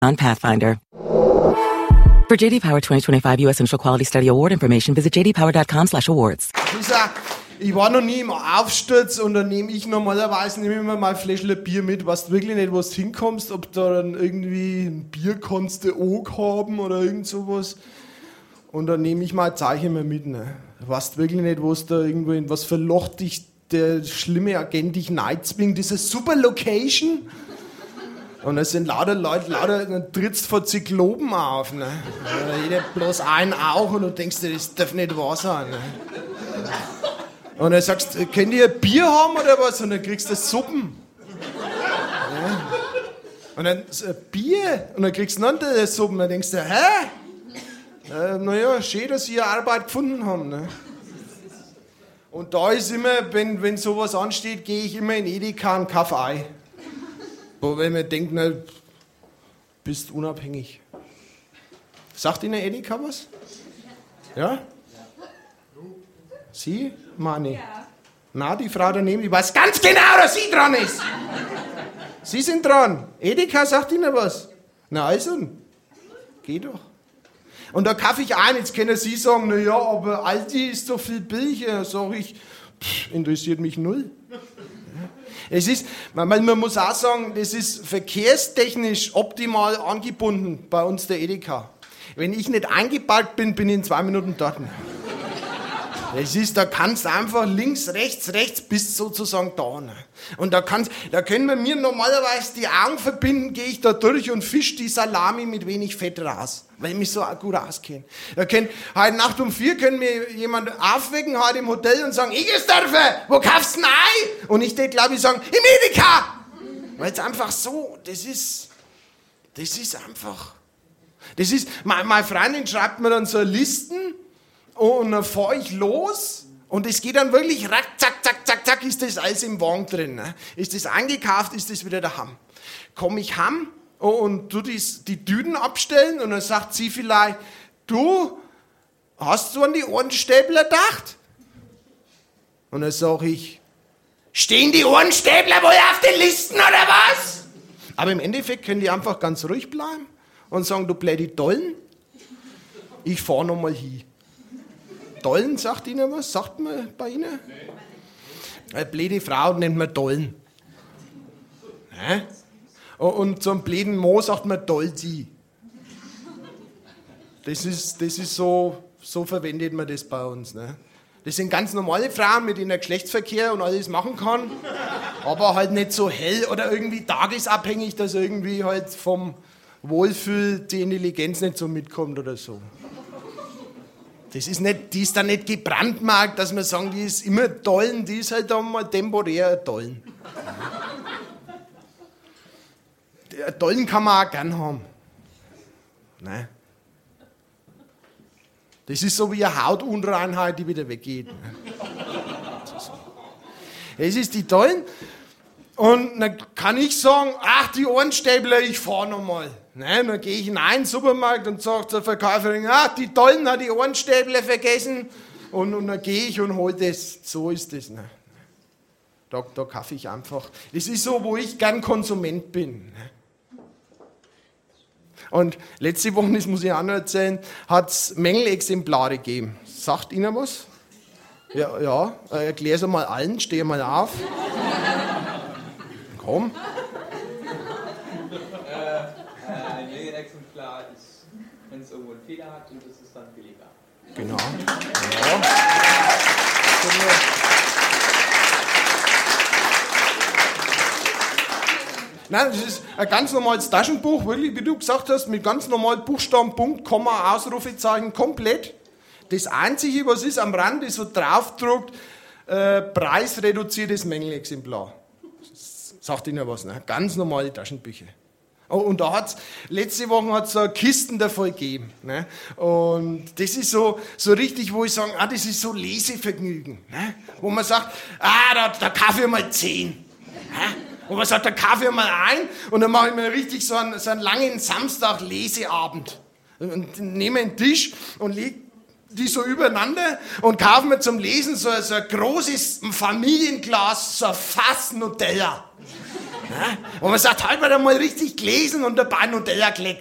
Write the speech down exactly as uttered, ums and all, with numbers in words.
on Pathfinder. For J D Power twenty twenty-five U S Initial Quality Study Award information, visit j d power dot com slash awards. Ich war noch nie im Aufsturz und dann nehme ich normalerweise nehme ich mir mal ein Fläschle Bier mit, weißt du wirklich nicht, wo du hinkommst, ob da dann irgendwie ein Bier kannst du auch haben oder irgend sowas. Und dann nehme ich mal ein Zeichen mehr mit. Ne? Du weißt wirklich nicht, wo es da irgendwo in was für Loch dich der schlimme Agent dich neizwingt, diese super Location. Und es sind lauter Leute, lauter, dann trittst du vor Zyklopen auf. Ne? Jeder bloß einen auch und du denkst dir, das darf nicht wahr sein. Ne? Und dann sagst du, könnt ihr Bier haben oder was? Und dann kriegst du Suppen. Ja. Und dann so, Bier? Und dann kriegst du noch eine Suppen. Und dann denkst du, hä? Äh, naja, schön, dass sie ihre Arbeit gefunden haben. Ne? Und da ist immer, wenn, wenn sowas ansteht, gehe ich immer in Edeka und kaufe Ei. Wo wenn man denkt, na, bist unabhängig. Sagt Ihnen Edeka was? Ja? Sie? Mani? Ja. Na, die Frau daneben, die weiß ganz genau, dass sie dran ist. Sie sind dran. Edeka sagt Ihnen was. Na also, geh doch. Und da kaufe ich ein, jetzt können Sie sagen, na ja, aber Aldi ist so viel billiger. Sag ich, pff, interessiert mich null. Es ist, man, man muss auch sagen, das ist verkehrstechnisch optimal angebunden bei uns der Edeka. Wenn ich nicht eingeparkt bin, bin ich in zwei Minuten dort. Es ist, da kannst du einfach links, rechts, rechts bis sozusagen da. Und da, kannst, da können wir mir normalerweise die Augen verbinden, gehe ich da durch und fisch die Salami mit wenig Fett raus, weil ich mich so gut auskenne. Da können, heute Nacht um vier können mir jemand aufwecken, heute im Hotel und sagen, Igelsdorfer, wo kaufst du ein Ei? Und ich würde, glaube ich, sagen, im Edeka! Weil es einfach so, das ist, das ist einfach, das ist, meine, meine Freundin schreibt mir dann so Listen, und dann fahre ich los und es geht dann wirklich rack, zack, zack, zack, zack, ist das alles im Wagen drin. Ne? Ist das eingekauft, ist das wieder daheim. Komme ich heim und tu die, die Tüten abstellen und dann sagt sie vielleicht, du, hast du an die Ohrenstäbler gedacht? Und dann sage ich, stehen die Ohrenstäbler wohl auf den Listen oder was? Aber im Endeffekt können die einfach ganz ruhig bleiben und sagen, du blöde Dollen, ich fahre nochmal hin. Dollen, sagt Ihnen was? Sagt man bei Ihnen? Nee. Eine blöde Frau nennt man Dollen. Hä? Und so einen blöden Mo sagt man Dolzi. Das ist, das ist so, so verwendet man das bei uns. Ne? Das sind ganz normale Frauen, mit denen er Geschlechtsverkehr und alles machen kann, aber halt nicht so hell oder irgendwie tagesabhängig, dass irgendwie halt vom Wohlfühl die Intelligenz nicht so mitkommt oder so. Das ist nicht, die ist dann nicht gebrandmarkt, dass man sagen, die ist immer Dollen, die ist halt dann mal temporär Dollen. Dollen kann man auch gern haben. Nein. Das ist so wie eine Hautunreinheit, die wieder weggeht. Es ist die Dollen. Und dann kann ich sagen, ach, die Ohrenstäbler, ich fahr nochmal. Nein, dann gehe ich in einen Supermarkt und sage zur Verkäuferin, ach, die Dollen hat die Ohrenstäbler vergessen. Und, und dann gehe ich und hole das. So ist das. Ne? Da, da kaufe ich einfach. Das ist so, wo ich gern Konsument bin. Ne? Und letzte Woche, das muss ich auch noch erzählen, hat es Mängelexemplare gegeben. Sagt Ihnen was? Ja, ja. Erklär es mal allen, steh mal auf. Komm. Äh, ein Mängelexemplar ist, wenn es irgendwo einen Fehler hat, und das ist dann billiger. Genau. Ja. Nein, das ist ein ganz normales Taschenbuch, wirklich, wie du gesagt hast, mit ganz normalen Buchstaben, Punkt, Komma, Ausrufezeichen, komplett. Das Einzige, was ist am Rand, ist so draufgedruckt, äh, preisreduziertes Mängelexemplar. Sagt Ihnen was, ne? Ganz normale Taschenbücher. Oh, und da hat's, letzte Woche hat es so Kisten davon gegeben. Ne? Und das ist so, so richtig, wo ich sage, ah, das ist so Lesevergnügen. Ne? Wo man sagt, ah, da, da kaufe ich mal zehn. Ne? Wo man sagt, da kaufe ich mal ein und dann mache ich mir richtig so einen, so einen langen Samstag-Leseabend. Und nehme einen Tisch und lege die so übereinander und kaufe mir zum Lesen so, so ein großes Familienglas, so ein Fass Nutella. Ja? Und man sagt, halt mal richtig gelesen und der Bann und der